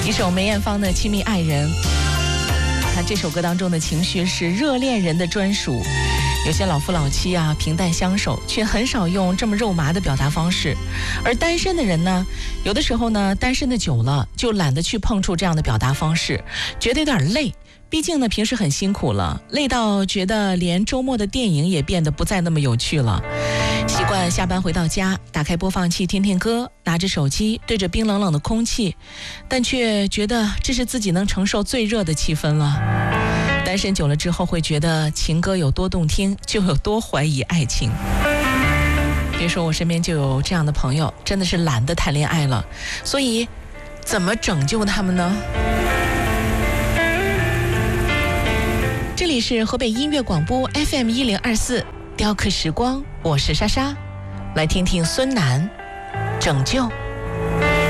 一首梅艳芳的《亲密爱人》，他这首歌当中的情绪是热恋人的专属。有些老夫老妻啊，平淡相守，却很少用这么肉麻的表达方式。而单身的人呢，有的时候呢，单身的久了，就懒得去碰触这样的表达方式，觉得有点累。毕竟呢，平时很辛苦了，累到觉得连周末的电影也变得不再那么有趣了。习惯下班回到家，打开播放器听听歌，拿着手机对着冰冷冷的空气，但却觉得这是自己能承受最热的气氛了。单身久了之后，会觉得情歌有多动听，就有多怀疑爱情。别说我身边就有这样的朋友，真的是懒得谈恋爱了。所以，怎么拯救他们呢？这里是河北音乐广播 FM1024，雕刻时光，我是莎莎，来听听孙楠，拯救。